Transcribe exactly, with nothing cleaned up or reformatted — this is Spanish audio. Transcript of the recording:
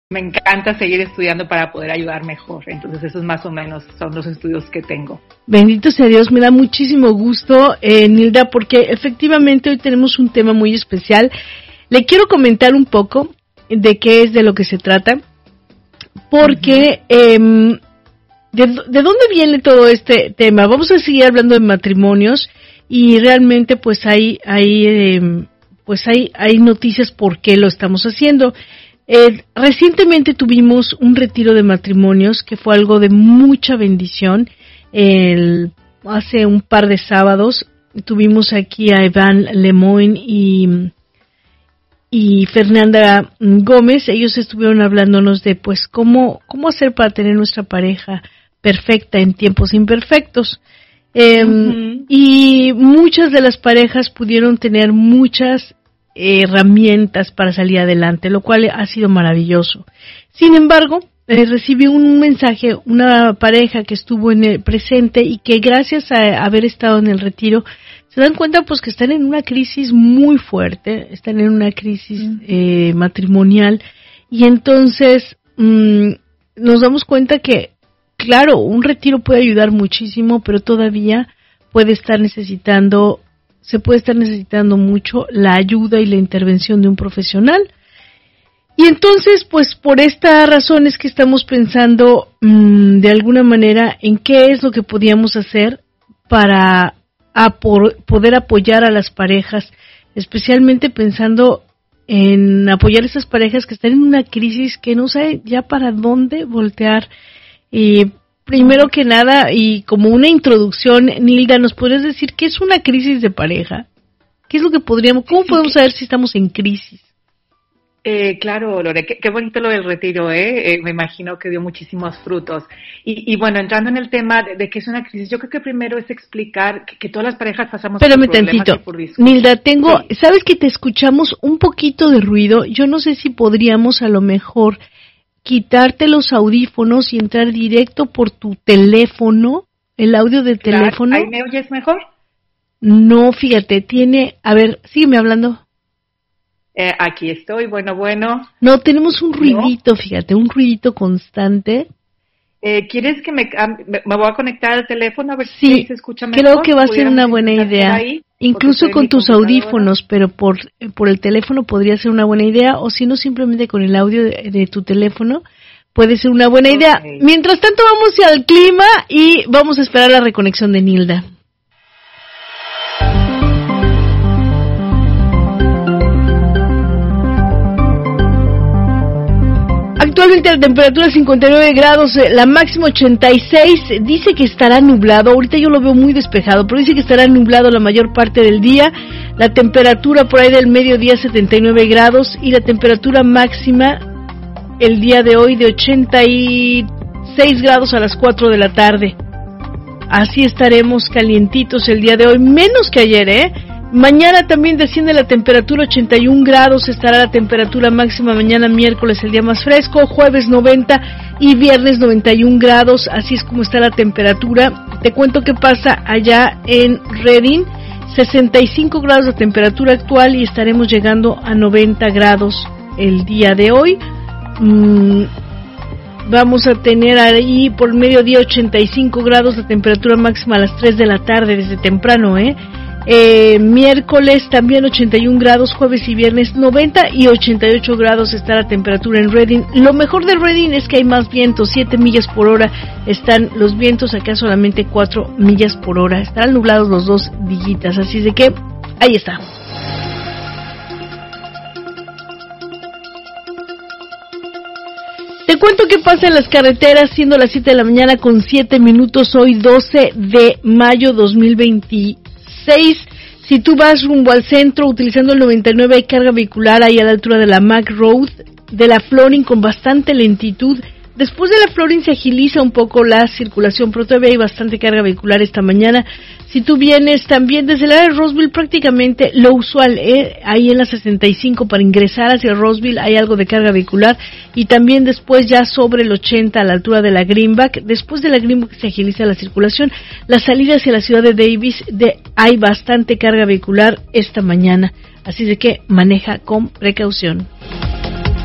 me encanta seguir estudiando para poder ayudar mejor. Entonces esos más o menos son los estudios que tengo. Bendito sea Dios, me da muchísimo gusto, eh, Nilda, porque efectivamente hoy tenemos un tema muy especial. Le quiero comentar un poco de qué es de lo que se trata, porque uh-huh. eh, de, ¿de dónde viene todo este tema? Vamos a seguir hablando de matrimonios y realmente pues hay, hay, eh, pues hay, hay noticias por qué lo estamos haciendo. Eh, recientemente tuvimos un retiro de matrimonios que fue algo de mucha bendición. El, hace un par de sábados tuvimos aquí a Iván Lemoyne y, y Fernanda Gómez. Ellos estuvieron hablándonos de pues cómo, cómo hacer para tener nuestra pareja perfecta en tiempos imperfectos. Eh, uh-huh. Y muchas de las parejas pudieron tener muchas herramientas para salir adelante, lo cual ha sido maravilloso. Sin embargo, eh, recibí un mensaje, una pareja que estuvo en el presente y que gracias a haber estado en el retiro, se dan cuenta pues que están en una crisis muy fuerte, están en una crisis uh-huh. eh, matrimonial, y entonces mmm, nos damos cuenta que, claro, un retiro puede ayudar muchísimo, pero todavía puede estar necesitando se puede estar necesitando mucho la ayuda y la intervención de un profesional. Y entonces, pues por estas razones que estamos pensando mmm, de alguna manera en qué es lo que podíamos hacer para apor- poder apoyar a las parejas, especialmente pensando en apoyar a esas parejas que están en una crisis que no saben ya para dónde voltear. Y primero que nada, y como una introducción, Nilda, ¿nos podrías decir qué es una crisis de pareja? ¿Qué es lo que podríamos, cómo sí, podemos que, saber si estamos en crisis? Eh, claro, Lore, qué, qué bonito lo del retiro, ¿eh? eh me imagino que dio muchísimos frutos. Y, y bueno, entrando en el tema de, de qué es una crisis, yo creo que primero es explicar que, que todas las parejas pasamos por problemas tantito. y por discusiones. Nilda, tengo, sí. ¿Sabes que te escuchamos un poquito de ruido? Yo no sé si podríamos a lo mejor quitarte los audífonos y entrar directo por tu teléfono, el audio de claro, teléfono. ¿Ahí me oyes mejor? No, fíjate, tiene, a ver, sígueme hablando. Eh, aquí estoy, bueno, bueno. No, tenemos un ruidito, ¿no? Fíjate, un ruidito constante. Eh, ¿Quieres que me, me, me voy a conectar al teléfono a ver sí, si se escucha mejor? Creo que va a ser una buena idea. Ahí, incluso con tus audífonos, pero por por el teléfono podría ser una buena idea, o si no, simplemente con el audio de, de tu teléfono puede ser una buena idea. Okay. Mientras tanto, vamos al clima y vamos a esperar la reconexión de Nilda. Actualmente la temperatura es cincuenta y nueve grados, la máxima ochenta y seis, dice que estará nublado, ahorita yo lo veo muy despejado, pero dice que estará nublado la mayor parte del día, la temperatura por ahí del mediodía setenta y nueve grados y la temperatura máxima el día de hoy de ochenta y seis grados a las cuatro de la tarde. Así estaremos calientitos el día de hoy, menos que ayer, ¿eh? Mañana también desciende la temperatura, ochenta y un grados, estará la temperatura máxima mañana miércoles, el día más fresco, jueves noventa y viernes noventa y un grados, así es como está la temperatura. Te cuento qué pasa allá en Redding, sesenta y cinco grados de temperatura actual y estaremos llegando a noventa grados el día de hoy. Mm, vamos a tener ahí por mediodía ochenta y cinco grados de temperatura máxima a las tres de la tarde, desde temprano, ¿eh? Eh, miércoles también ochenta y un grados, jueves y viernes noventa y ochenta y ocho grados está la temperatura en Redding. Lo mejor de Redding es que hay más vientos, siete millas por hora están los vientos, acá solamente cuatro millas por hora, estarán nublados los dos dígitas, así de que ahí está. Te cuento qué pasa en las carreteras, siendo las siete de la mañana con siete minutos, hoy doce de mayo dos mil veintiséis. Si tú vas rumbo al centro utilizando el noventa y nueve, hay carga vehicular ahí a la altura de la Mac Road, de la Florin con bastante lentitud. Después de la Florin se agiliza un poco la circulación, pero todavía hay bastante carga vehicular esta mañana. Si tú vienes también desde el área de Roseville, prácticamente lo usual, ¿eh? Ahí en la sesenta y cinco para ingresar hacia Roseville hay algo de carga vehicular, y también después ya sobre el ochenta a la altura de la Greenback. Después de la Greenback se agiliza la circulación. La salida hacia la ciudad de Davis de, hay bastante carga vehicular esta mañana, así de que maneja con precaución.